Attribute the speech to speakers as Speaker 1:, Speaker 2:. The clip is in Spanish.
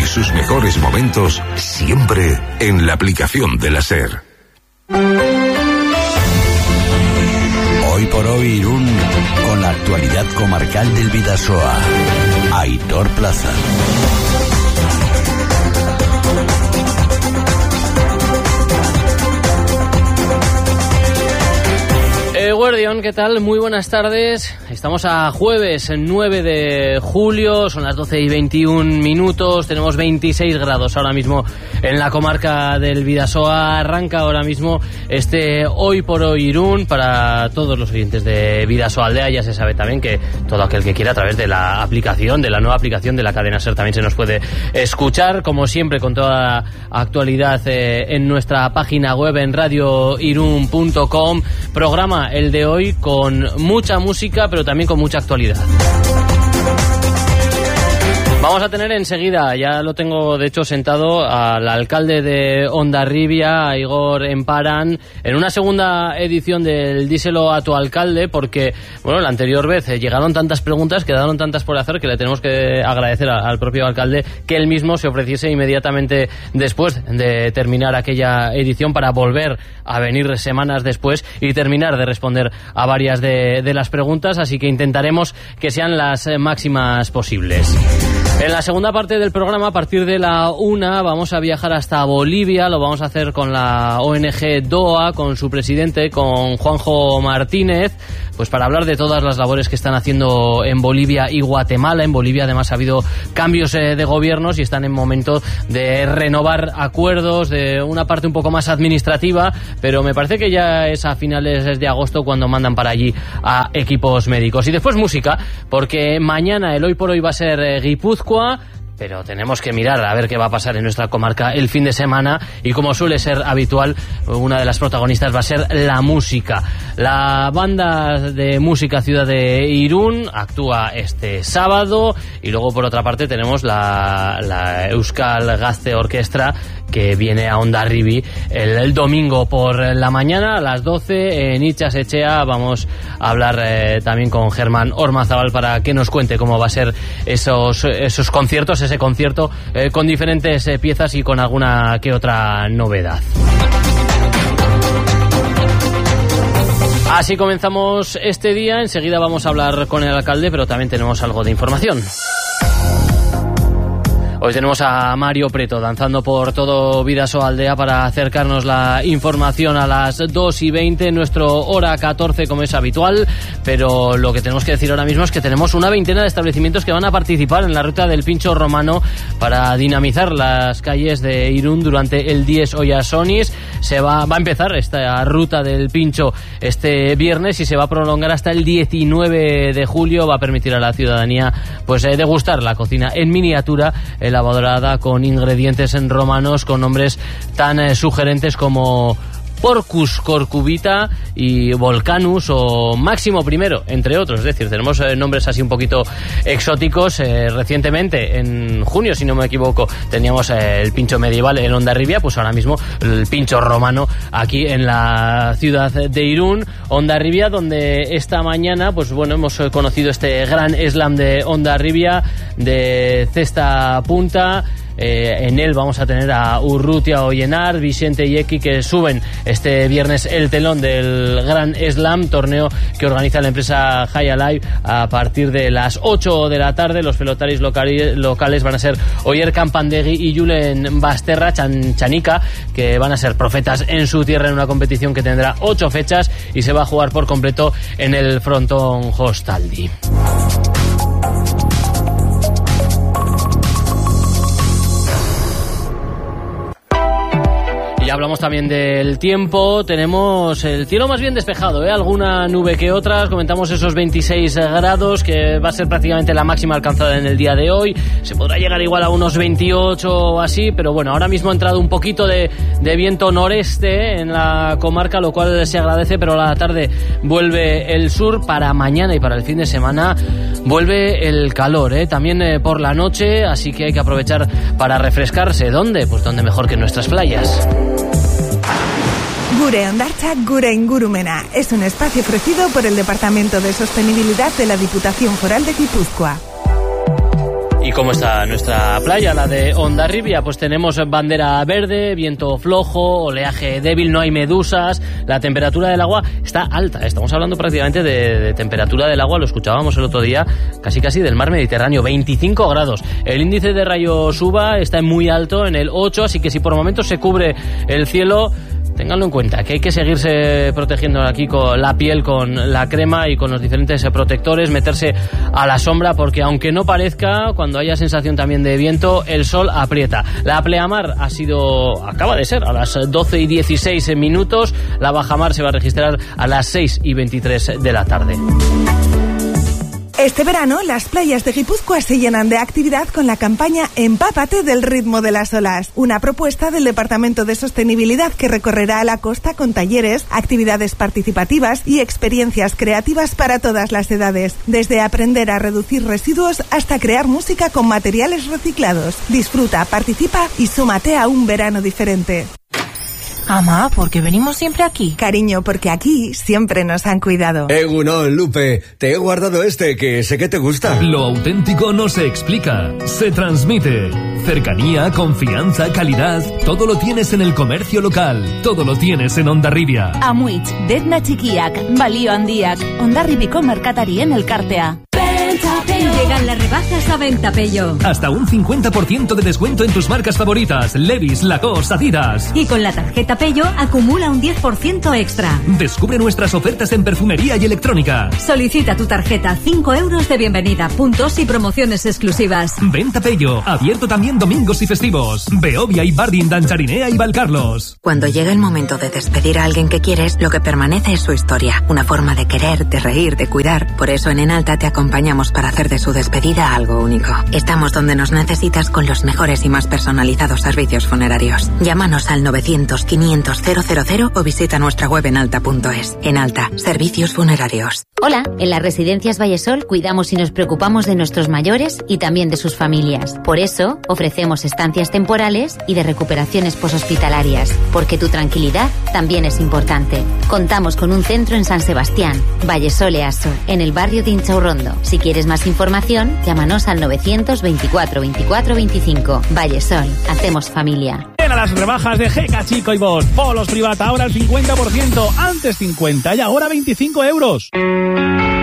Speaker 1: sus mejores momentos siempre en la aplicación de la SER.
Speaker 2: Hoy por hoy Irún, con la actualidad comarcal del Bidasoa. Aitor Plaza.
Speaker 3: Guardión, ¿qué tal? Muy buenas tardes. Estamos a jueves 9 de julio, son las 12:21, tenemos 26 grados ahora mismo en la comarca del Bidasoa. Arranca ahora mismo este Hoy por Hoy Irún para todos los oyentes de Bidasoa Aldea. Ya se sabe también que todo aquel que quiera a través de la aplicación, de la nueva aplicación de la cadena SER, también se nos puede escuchar, como siempre, con toda la actualidad en nuestra página web en radioirun.com. Programa el de hoy con mucha música, pero también con mucha actualidad. Vamos a tener enseguida, ya lo tengo de hecho sentado, al alcalde de Hondarribia, a Igor Emparan, en una segunda edición del Díselo a tu alcalde, porque, bueno, la anterior vez llegaron tantas preguntas, quedaron tantas por hacer, que le tenemos que agradecer al propio alcalde que él mismo se ofreciese inmediatamente después de terminar aquella edición para volver a venir semanas después y terminar de responder a varias de las preguntas, así que intentaremos que sean las máximas posibles. En la segunda parte del programa, a partir de la 1, vamos a viajar hasta Bolivia. Lo vamos a hacer con la ONG DOA, con su presidente, con Juanjo Martínez, pues para hablar de todas las labores que están haciendo en Bolivia y Guatemala. En Bolivia además ha habido cambios de gobiernos y están en momento de renovar acuerdos, de una parte un poco más administrativa, pero me parece que ya es a finales de agosto cuando mandan para allí a equipos médicos. Y después música, porque mañana el Hoy por Hoy va a ser Guipúzcoa, pero tenemos que mirar a ver qué va a pasar en nuestra comarca el fin de semana, y como suele ser habitual, una de las protagonistas va a ser la música. La banda de música Ciudad de Irún actúa este sábado, y luego por otra parte tenemos la Euskal Gazte Orkestra, que viene a Hondarribi el domingo por la mañana a las 12 en Itxasechea. Vamos a hablar también con Germán Ormazabal para que nos cuente cómo va a ser esos conciertos, ese concierto con diferentes piezas y con alguna que otra novedad. Así comenzamos este día. Enseguida vamos a hablar con el alcalde, pero también tenemos algo de información. Hoy tenemos a Mario Preto danzando por todo Bidasoa Aldea para acercarnos la información a las 2:20, nuestro hora 14 como es habitual, pero lo que tenemos que decir ahora mismo es que tenemos una veintena de establecimientos que van a participar en la ruta del Pincho Romano para dinamizar las calles de Irún durante el Dies Oyasonis. Va a empezar esta ruta del Pincho este viernes y se va a prolongar hasta el 19 de julio. Va a permitir a la ciudadanía pues degustar la cocina en miniatura, elaborada con ingredientes en romanos con nombres tan sugerentes como Porcus Corcubita y Volcanus o Máximo I, entre otros. Es decir, tenemos nombres así un poquito exóticos. Recientemente, en junio, si no me equivoco, teníamos el pincho medieval en Hondarribia, pues ahora mismo el pincho romano aquí en la ciudad de Irún, Hondarribia, donde esta mañana, pues bueno, hemos conocido este gran slam de Hondarribia de cesta punta. En él vamos a tener a Urrutia Ollenar, Vicente y Eki, que suben este viernes el telón del Gran Slam, torneo que organiza la empresa High Alive a partir de las 8 de la tarde. Los pelotaris locales van a ser Oyer Campandegui y Julen Basterra Chanica, que van a ser profetas en su tierra en una competición que tendrá 8 fechas y se va a jugar por completo en el frontón Hostaldi. Ya hablamos también del tiempo. Tenemos el cielo más bien despejado, alguna nube que otras. Comentamos esos 26 grados, que va a ser prácticamente la máxima alcanzada en el día de hoy. Se podrá llegar igual a unos 28 o así, pero bueno, ahora mismo ha entrado un poquito de viento noreste en la comarca, lo cual se agradece, pero a la tarde vuelve el sur. Para mañana y para el fin de semana vuelve el calor, también por la noche, así que hay que aprovechar para refrescarse. ¿Dónde? Pues donde mejor que en nuestras playas.
Speaker 4: Gure Hondartza, Gure Ingurumena es un espacio ofrecido por el Departamento de Sostenibilidad de la Diputación Foral de Guipúzcoa.
Speaker 3: ¿Y cómo está nuestra playa, la de Hondarribia? Pues tenemos bandera verde, viento flojo, oleaje débil, no hay medusas, la temperatura del agua está alta. Estamos hablando prácticamente de temperatura del agua, lo escuchábamos el otro día, casi del mar Mediterráneo, 25 grados. El índice de rayos UVA está muy alto, en el 8, así que si por momentos se cubre el cielo, ténganlo en cuenta, que hay que seguirse protegiendo aquí con la piel, con la crema y con los diferentes protectores, meterse a la sombra, porque aunque no parezca, cuando haya sensación también de viento, el sol aprieta. La pleamar acaba de ser a las 12:16, la bajamar se va a registrar a las 6:23 de la tarde.
Speaker 4: Este verano, las playas de Guipúzcoa se llenan de actividad con la campaña Empápate del ritmo de las olas, una propuesta del Departamento de Sostenibilidad que recorrerá la costa con talleres, actividades participativas y experiencias creativas para todas las edades, desde aprender a reducir residuos hasta crear música con materiales reciclados. Disfruta, participa y súmate a un verano diferente.
Speaker 5: Amá, ¿por qué venimos siempre aquí?
Speaker 4: Cariño, porque aquí siempre nos han cuidado.
Speaker 6: Egunon, Lupe, te he guardado este que sé que te gusta.
Speaker 7: Lo auténtico no se explica, se transmite. Cercanía, confianza, calidad, todo lo tienes en el comercio local, todo lo tienes en Hondarribia.
Speaker 8: Amuitz, Detna Txikiak, Balio Handiak, Hondarribiko merkatarien elkartea. Llegan las rebajas a Ventapello.
Speaker 7: Hasta un 50% de descuento en tus marcas favoritas, Levi's, Lacoste, Adidas.
Speaker 8: Y con la tarjeta Pello acumula un 10% extra.
Speaker 7: Descubre nuestras ofertas en perfumería y electrónica.
Speaker 8: Solicita tu tarjeta, 5 euros de bienvenida, puntos y promociones exclusivas.
Speaker 7: Ventapello, abierto también domingos y festivos. Beovia y Bardin, Dancharinea y Valcarlos.
Speaker 9: Cuando llega el momento de despedir a alguien que quieres, lo que permanece es su historia. Una forma de querer, de reír, de cuidar. Por eso en Enalta te acompañamos para hacer de su despedida algo único. Estamos donde nos necesitas con los mejores y más personalizados servicios funerarios. Llámanos al 900-500-000 o visita nuestra web enalta.es. Enalta, servicios funerarios.
Speaker 10: Hola, en las residencias Vallesol cuidamos y nos preocupamos de nuestros mayores y también de sus familias. Por eso, ofrecemos estancias temporales y de recuperaciones poshospitalarias, porque tu tranquilidad también es importante. Contamos con un centro en San Sebastián, Vallesol EASO, en el barrio de Inchaurrondo. Si quieres más información, llámanos al 924 24 25. Vallesol, hacemos familia.
Speaker 11: Ven a las rebajas de GK Chico y Bosch. Polos Privata, ahora el 50%, antes 50 y ahora 25 euros.